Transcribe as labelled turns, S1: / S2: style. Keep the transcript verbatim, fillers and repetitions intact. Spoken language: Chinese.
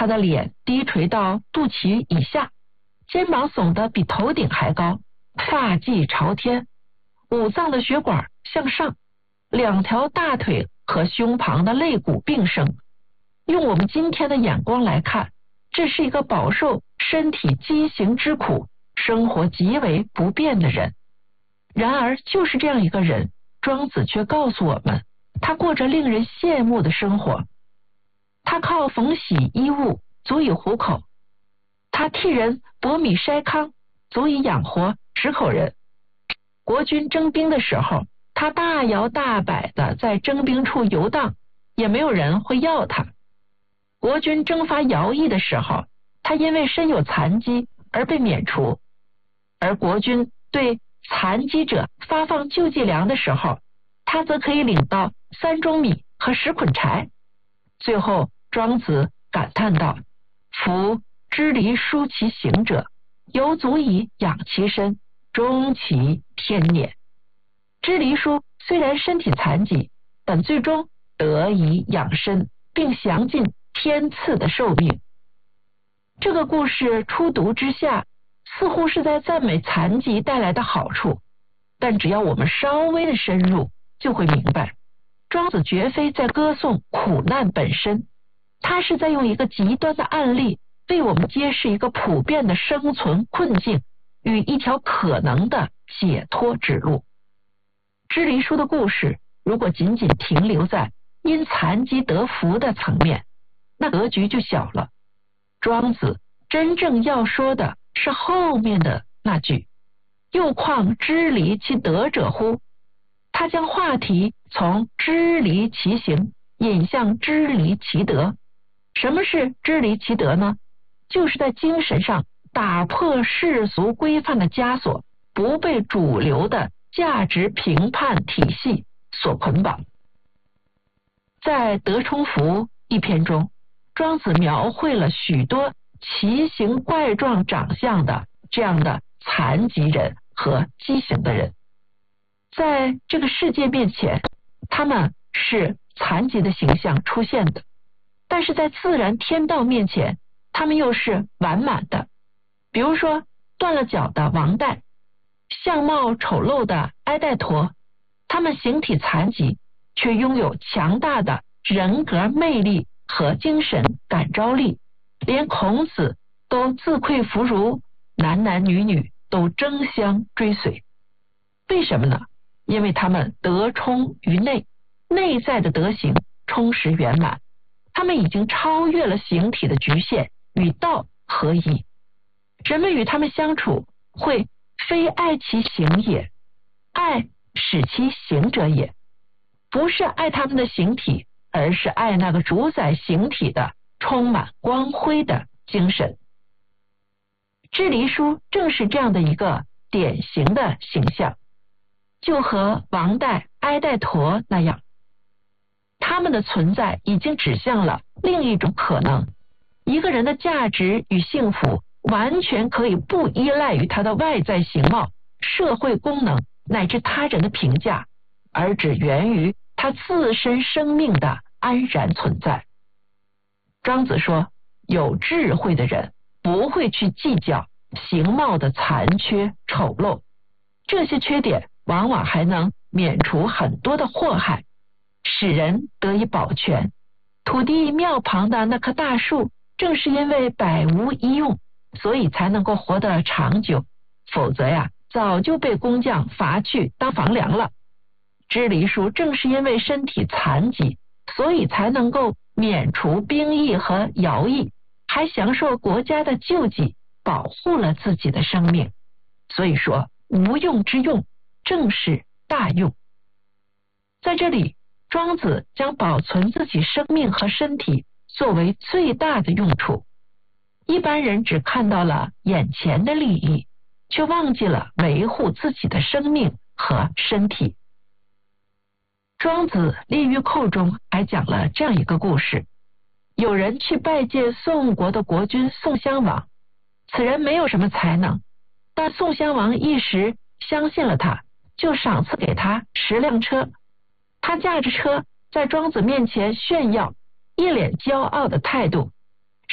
S1: 他的脸低垂到肚脐以下，肩膀耸得比头顶还高，发髻朝天，五脏的血管向上，两条大腿和胸膛的肋骨并生。用我们今天的眼光来看，这是一个饱受身体畸形之苦，生活极为不便的人。然而就是这样一个人，庄子却告诉我们，他过着令人羡慕的生活。他靠缝洗衣物足以糊口，他替人剥米筛糠足以养活十口人。国军征兵的时候，他大摇大摆的在征兵处游荡，也没有人会要他。国军征伐徭役的时候，他因为身有残疾而被免除，而国军对残疾者发放救济粮的时候，他则可以领到三钟米和十捆柴。最后庄子感叹道：夫支离疏其行者，犹足以养其身，终其天年。支离疏虽然身体残疾，但最终得以养身，并享尽天赐的寿命。这个故事初读之下，似乎是在赞美残疾带来的好处，但只要我们稍微的深入，就会明白，庄子绝非在歌颂苦难本身，他是在用一个极端的案例为我们揭示一个普遍的生存困境与一条可能的解脱之路。支离疏的故事如果仅仅停留在因残疾得福的层面，那格局就小了。庄子真正要说的是后面的那句：又况支离其德者乎？他将话题从支离其行引向支离其德。什么是支离其德呢？就是在精神上打破世俗规范的枷锁，不被主流的价值评判体系所捆绑。在德充福一篇中，庄子描绘了许多奇形怪状长相的这样的残疾人和畸形的人。在这个世界面前，他们是残疾的形象出现的，但是在自然天道面前，他们又是完满的。比如说断了脚的王代，相貌丑陋的埃代陀，他们形体残疾，却拥有强大的人格魅力和精神感召力，连孔子都自愧弗如，男男女女都争相追随。为什么呢？因为他们德充于内，内在的德行充实圆满，他们已经超越了形体的局限，与道合一。人们与他们相处，会非爱其行也，爱使其行者也。不是爱他们的形体，而是爱那个主宰形体的充满光辉的精神。支离疏正是这样的一个典型的形象，就和王代、埃代陀那样，他们的存在已经指向了另一种可能。一个人的价值与幸福完全可以不依赖于他的外在形貌、社会功能乃至他人的评价，而只源于他自身生命的安然存在。庄子说，有智慧的人不会去计较形貌的残缺丑陋，这些缺点往往还能免除很多的祸害，使人得以保全。土地庙旁的那棵大树，正是因为百无一用，所以才能够活得长久，否则呀，早就被工匠伐去当房梁了。支离疏正是因为身体残疾，所以才能够免除兵役和徭役，还享受国家的救济，保护了自己的生命。所以说，无用之用正是大用。在这里，庄子将保存自己生命和身体作为最大的用处。一般人只看到了眼前的利益，却忘记了维护自己的生命和身体。庄子利欲寇中还讲了这样一个故事：有人去拜见宋国的国君宋襄王，此人没有什么才能，但宋襄王一时相信了他，就赏赐给他十辆车。他驾着车在庄子面前炫耀，一脸骄傲的态度，